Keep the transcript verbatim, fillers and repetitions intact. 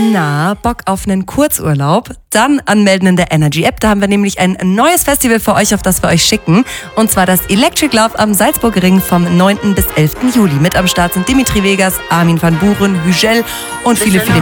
Na, Bock auf einen Kurzurlaub? Dann anmelden in der Energy App. Da haben wir nämlich ein neues Festival für euch, auf das wir euch schicken. Und zwar das Electric Love am Salzburger Ring vom neunten bis elften Juli. Mit am Start sind Dimitri Vegas, Armin van Buuren, Hügel und viele, viele mehr.